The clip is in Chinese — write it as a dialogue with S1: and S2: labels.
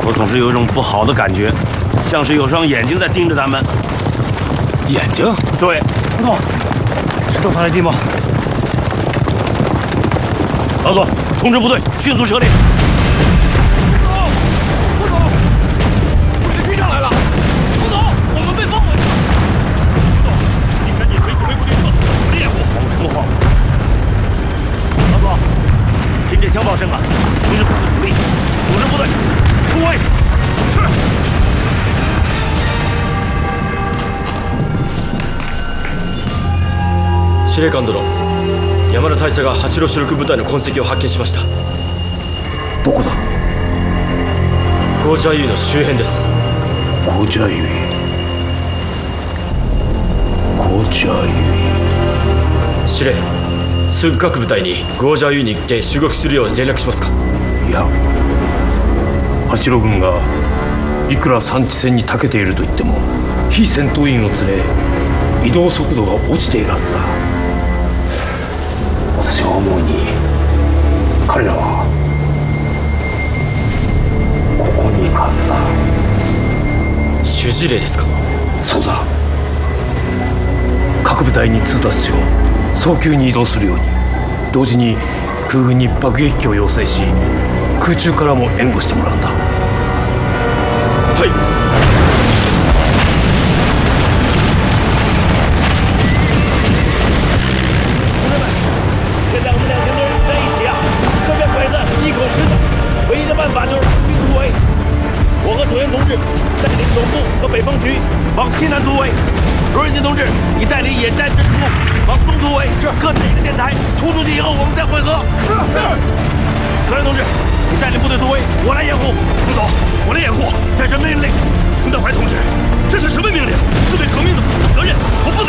S1: 我总是有一种不好的感觉，像是有双眼睛在盯着咱们。
S2: 眼睛？
S1: 对。
S3: 胡总，是正常来地吗？
S1: 老总，通知部队迅速撤离。
S2: 胡总，鬼子追上来了！
S3: 胡总，我们被包围了！
S2: 胡总，你赶紧随指挥部队撤，我的掩护。
S1: 什么话？老总，听见枪炮声了，通知部队主力，组织部队突围。
S2: 是。
S4: 司令官殿、山田大佐が八路主力部隊の痕跡を発見しました。
S5: どこだ？
S4: ゴージャーユイの周辺です。
S5: ゴージャーユイ。ゴージャーユイ。
S4: 司令、すぐ各部隊にゴージャーユイに行って襲撃するよう連絡しますか？
S5: いや、八路軍がいくら山地戦に長けていると言っても非戦闘員を連れ移動速度が落ちているはずだ。私が思うに彼らはここに行くはずだ。
S4: 主事令ですか？
S5: そうだ。各部隊に通達しろ。早急に移動するように。同時に空軍に爆撃機を要請し、空中からも援護してもらうんだ。
S4: はい。
S1: 唯一的办法就是兵突围。我和左元同志带领总部和北方局往西南突围，罗仁杰同志，你带领野战支部往东突围，各自一个电台，冲出去以后我们再会合。是。左元同志，你带领部队突围，我来掩护。
S2: 胡总，我来掩护。
S1: 这是命令。
S2: 彭德怀同志，这是什么命令？是对革命的负责任，我不能